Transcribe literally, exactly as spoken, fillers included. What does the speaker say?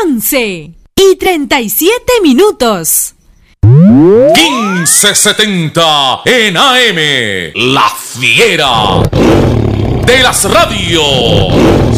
once y treinta y siete minutos. quince setenta en A M, La Fiera de las radios.